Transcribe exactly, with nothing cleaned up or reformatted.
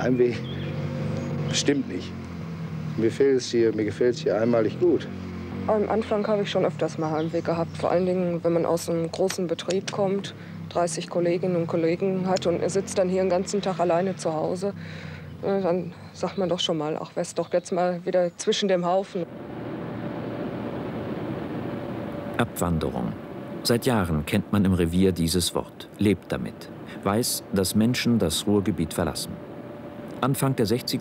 Heimweh bestimmt nicht. Mir gefällt es hier, mir gefällt es hier einmalig gut. Am Anfang habe ich schon öfters mal Heimweh gehabt. Vor allen Dingen, wenn man aus einem großen Betrieb kommt, dreißig Kolleginnen und Kollegen hat und er sitzt dann hier den ganzen Tag alleine zu Hause. Dann sagt man doch schon mal, ach, wär's doch jetzt mal wieder zwischen dem Haufen. Abwanderung. Seit Jahren kennt man im Revier dieses Wort, lebt damit, weiß, dass Menschen das Ruhrgebiet verlassen. Anfang der sechziger